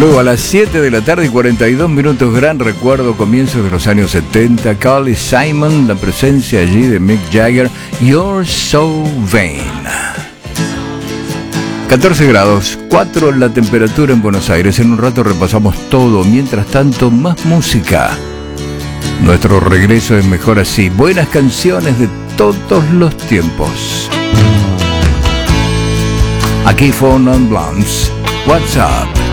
Luego a las 7 de la tarde y 42 minutos, gran recuerdo, comienzos de los años 70, Carly Simon, la presencia allí de Mick Jagger, You're So Vain. 14 grados, 4 la temperatura en Buenos Aires. En un rato repasamos todo, mientras tanto más música. Nuestro regreso es mejor así, buenas canciones de todos los tiempos. Aquí Four Non Blondes, What's Up?